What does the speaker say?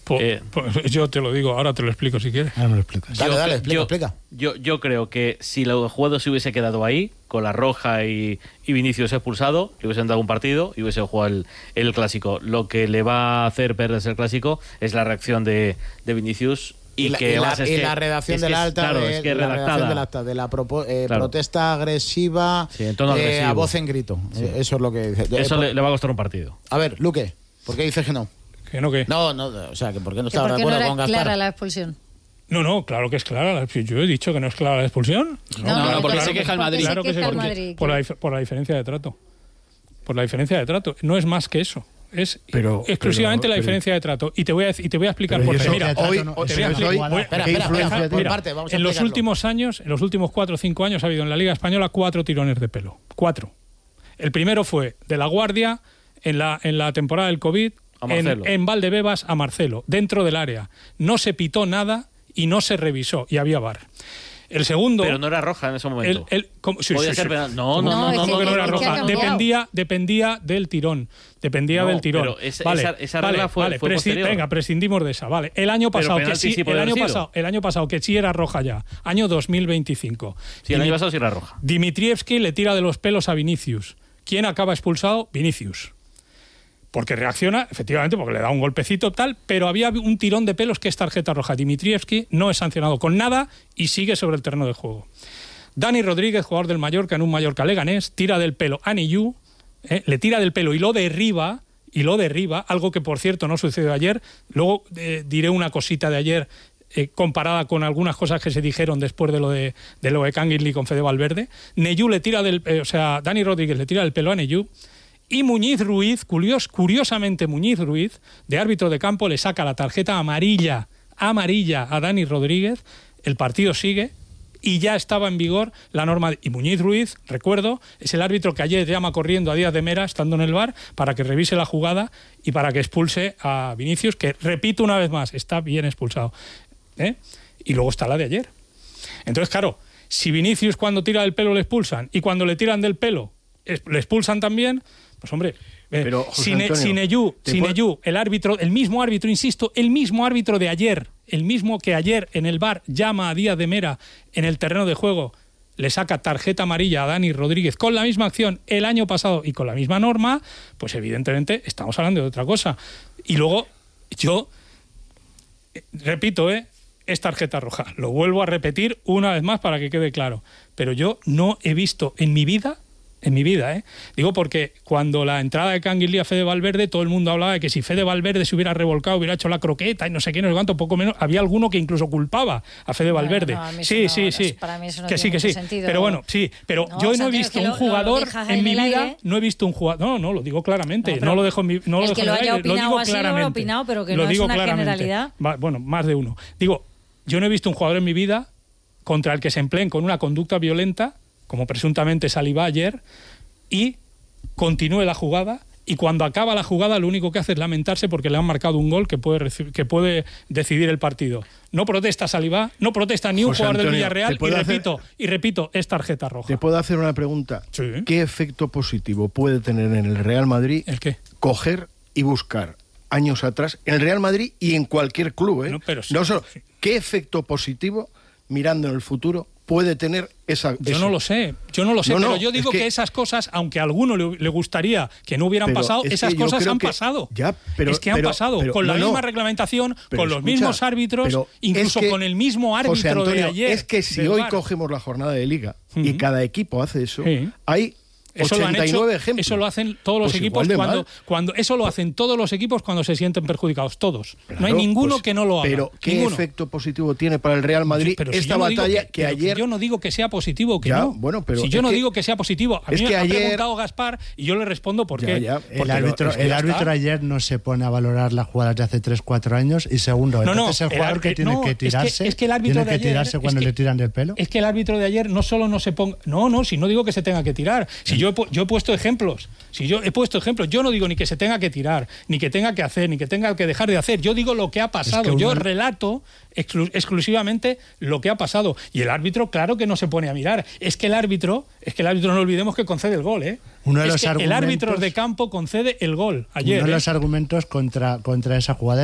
Yo te lo digo, ahora te lo explico si quieres. Ahora me lo explicas. Dale, explica. Yo creo que si el juego se hubiese quedado ahí, con la roja y Vinicius expulsado, le hubiesen dado un partido y hubiese jugado el clásico. Lo que le va a hacer perderse el clásico es la reacción de Vinicius. Y la redacción del acta, de la protesta agresiva, sí, en tono agresivo, a voz en grito. Sí. Eso es lo que dice. Eso le va a costar un partido. A ver, Luque, ¿por qué dices que no? ¿Que no qué? No, o sea, que ¿por qué no estaba de acuerdo con Gaspar? ¿Por qué no era clara la expulsión? No, claro que es clara. Yo he dicho que no es clara la expulsión. No, porque se queja el Madrid. Claro que se queja el Madrid. Por la diferencia de trato. Por la diferencia de trato. No es más que eso. Es exclusivamente la diferencia de trato. Y te voy a explicar por qué. Mira, en los últimos años, en los últimos 4 o 5 años, ha habido en la Liga Española 4 tirones de pelo. 4. El primero fue de La Guardia en la temporada del COVID en Valdebebas a Marcelo, dentro del área. No se pitó nada y no se revisó, y había VAR. El segundo... Pero no era roja en ese momento. Podía ser penal. No era roja. Dependía del tirón. Del tirón. Pero esa regla fue posterior. Venga, prescindimos de esa. Vale. El año pasado que sí era roja ya. Año 2025. Sí, el año pasado sí era roja. Dimitrievski le tira de los pelos a Vinicius. ¿Quién acaba expulsado? Vinicius. Porque reacciona, efectivamente, porque le da un golpecito tal, pero había un tirón de pelos que es tarjeta roja. Dimitrievski no es sancionado con nada y sigue sobre el terreno de juego. Dani Rodríguez, jugador del Mallorca en un Mallorca Leganés, tira del pelo a Niyu, le tira del pelo y lo derriba, algo que por cierto no sucedió ayer. Luego diré una cosita de ayer comparada con algunas cosas que se dijeron después de lo de Canguilí con Fede Valverde. Dani Rodríguez le tira del pelo a Niyu. Y Muñiz Ruiz, curiosamente Muñiz Ruiz, de árbitro de campo, le saca la tarjeta amarilla a Dani Rodríguez. El partido sigue y ya estaba en vigor la norma. Y Muñiz Ruiz, recuerdo, es el árbitro que ayer llama corriendo a Díaz de Mera, estando en el VAR, para que revise la jugada y para que expulse a Vinicius, que, repito una vez más, está bien expulsado. Y luego está la de ayer. Entonces, claro, si Vinicius cuando tira del pelo le expulsan y cuando le tiran del pelo le expulsan también... Pues hombre, Sineyú, el mismo árbitro de ayer, el mismo que ayer en el VAR llama a Díaz de Mera en el terreno de juego, le saca tarjeta amarilla a Dani Rodríguez con la misma acción el año pasado y con la misma norma, pues evidentemente estamos hablando de otra cosa. Y luego, yo repito, es tarjeta roja. Lo vuelvo a repetir una vez más para que quede claro. Pero yo no he visto en mi vida, digo porque cuando la entrada de Canguilí a Fede Valverde, todo el mundo hablaba de que si Fede Valverde se hubiera revolcado, hubiera hecho la croqueta y no sé qué, no sé cuánto, poco menos, había alguno que incluso culpaba a Fede Valverde. Sí. Para mí eso no que tiene sí. sentido. Pero bueno, sí, pero yo no he visto un jugador en mi vida, no he visto un jugador, no, lo digo claramente, no lo dejo en mi, no lo dejo en el aire, lo digo claramente. Pero que no es una generalidad. Bueno, más de uno. Digo, yo no he visto un jugador en mi vida contra el que se empleen con una conducta violenta, como presuntamente Saliba ayer, y continúe la jugada, y cuando acaba la jugada lo único que hace es lamentarse porque le han marcado un gol que puede decidir el partido. No protesta Saliba, no protesta ni un jugador del Villarreal, y repito, es tarjeta roja. ¿Te puedo hacer una pregunta? Sí. ¿Qué efecto positivo puede tener en el Real Madrid ¿el qué? Coger y buscar años atrás en el Real Madrid y en cualquier club? No solo. ¿Qué efecto positivo, mirando en el futuro, puede tener eso? Yo no lo sé, pero yo digo que esas cosas, aunque a alguno le gustaría que no hubieran pasado, esas cosas han pasado. Han pasado, con la misma reglamentación, con los mismos árbitros, incluso con el mismo árbitro José Antonio, de ayer. Es que si hoy cogemos la jornada de Liga y cada equipo hace eso, hay... Eso 89 ejemplos. Eso lo hacen todos los equipos cuando se sienten perjudicados, todos. Claro, no hay ninguno que no lo haga. Pero ¿qué efecto positivo tiene para el Real Madrid esta batalla que ayer? Yo no digo que sea positivo, no. Bueno, pero si yo no digo que sea positivo, a mí me ha preguntado Gaspar y yo le respondo por qué. El árbitro ayer no se pone a valorar las jugadas de hace 3-4 años y segundo, entonces el jugador que tiene que tirarse, tiene que tirarse cuando le tiran del pelo. Es que el árbitro de ayer no solo no se ponga... si no digo que se tenga que tirar. Si yo he puesto ejemplos. Yo no digo ni que se tenga que tirar, ni que tenga que hacer, ni que tenga que dejar de hacer. Yo digo lo que ha pasado. Yo relato exclusivamente lo que ha pasado. Y el árbitro, claro que no se pone a mirar. Es que el árbitro no olvidemos que concede el gol, el árbitro de campo concede el gol ayer. Uno de los argumentos contra esa jugada